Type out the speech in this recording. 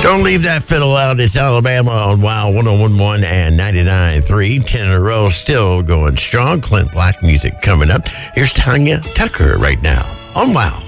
Don't leave that fiddle out. It's Alabama on WOW 101.1 and 99.3. 10 in a row, still going strong. Clint Black music coming up. Here's Tanya Tucker right now on WOW.